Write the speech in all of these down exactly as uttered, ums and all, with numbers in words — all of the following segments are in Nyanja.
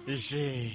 Ishi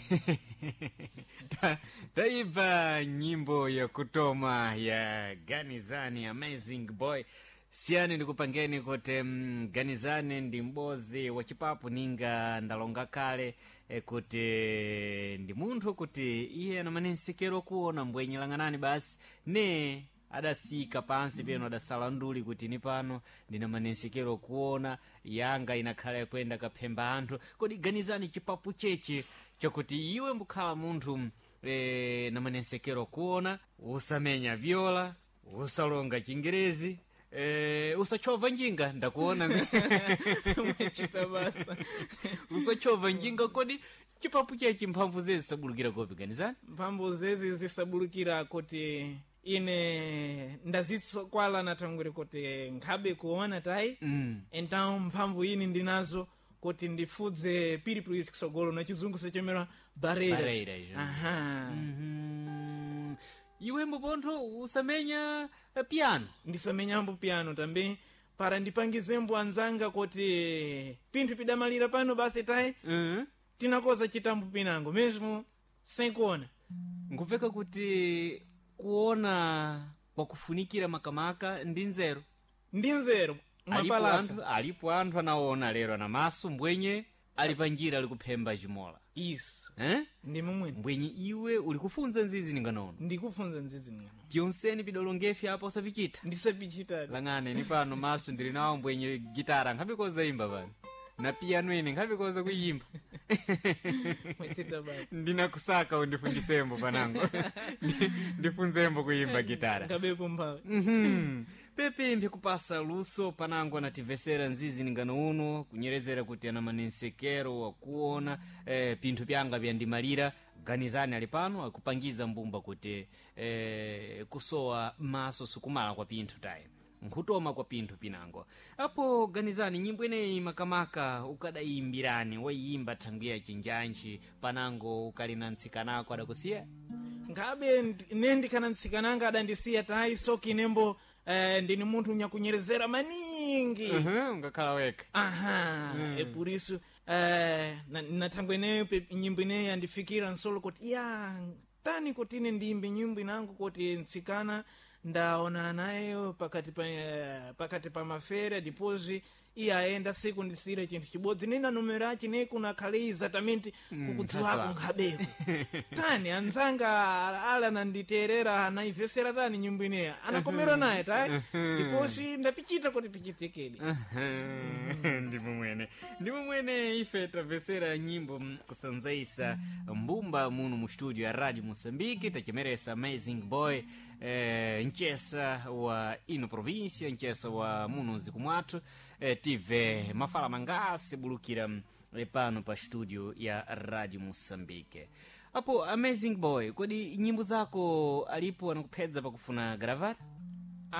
taimba nyimbo ya kutoma ya Ganizani Amazing Boy. Siani ndikupangeni kuti mm, Ganizani ndi mbozi wa chipapu ninga ndalonga kale e, kuti ndi munthu kuti iye anamanensekero kuona mbwenye lang'anani basi ne adasika pansi peno adasala nduli kuti ni pano ndina manensekero kuona yanga inakhala kwenda kaphemba anthu. Kodi Ganizani chipapu cheche chakuti iwe mbukhala munthu e, na manensekero kuona usamenya viola usalonga chingerezi Eh, usachova njinga ndakuona mwechita basa usachova njinga. Kodi chipapu chechi mphamvu zezi sabulukira kopi Ganizani? mphamvu zezi zisabulukira kuti ine ndazitsokwala natangwere kuti nkhabe kuona tai mm. então mphamvu ini ndinazo kuti ndifudze piripiri kusogolo na chizungu sechemera barreiras. Barreiras, aha mm-hmm. Iwe mbopontho usamenya uh, piano? Ndisamenyambo piano tambe para ndipangizembo anzanga kuti pinthu pidamalira pano basi tai mm-hmm. tinakoza chitambo pinango mesmo sem kuona. Nkupeka kuti kuona kwa kufunikira makamaka ndi nzeru ndi nzeru mapalasa. Alipo anthu anaona lero anamaso mbwenye ali panjira ali kuphemba chimola iso eh? ndi momwe mbwenye iwe uli kufunza nzizi ninganono ndikufunza nzizi ninganono pyonseni pidolongefi apa usapichita ndisapichitadi lang'ane ni pano maso ndili nawo mbwenye gitara nkhabikoza imba pano na piano ine nkhabikoza kuyimba ndinakusaka undifundisembo panango ndifunzembo kuyimba gitara ngabepo mphawe. mhm pepe ndikupasa luso panango anativesera nzizi ningano uno kunyerezera kuti ana manensekero wakuona eh, pinthu pyanga pyandimalira. Ganizani ali pano akupangiza mbumba kuti eh, kusowa maso sukumala kwa pinthu tayi nkutoma kwa pinthu pinango. Apo Ganizani nyimbo ineyi makamaka ukadayimbirani wayimba thanguya chinjanji panango ukalina ntsikanako adakusiya? ngabe ne ndikana ntsikananga adandisiya tayi soki nembo eh, ndini munthu nyakunyerezera maningi uh -huh, ungakhala weka aha mm. E por isso eh, na, na thangu ineyo nyimbo ineyo yandifikira nsolo kuti ya tani kuti ine ndiyimbe nyimbo inango kuti ntsikana ndaona nayo pakati pa uh, pakati pa mafera depois iye aenda siku ndisire chinthu chibodzi nina numero achi ne kuna khale exatamente mm, kukudziwako nkhabeko tani anzanga ala nanditerera anaivesera tani nyimbo ineyo anakomera naye tayi depois ndapichita kuti pichitekedi ndimo mwene ndimo mwene ife tavesera nyimbo kusanzaisa mbumba muno mu studio ya Radio Moçambique tachimeresa Amazing Boy eh, nchesa wa ino província nchesa wa muno zikumwatu eh, tive mafala mangasi bulukira eh, pano pa studio ya Radio Moçambique. Apo Amazing Boy, kodi nyimbo zako alipo anakupedza pakufuna gravar?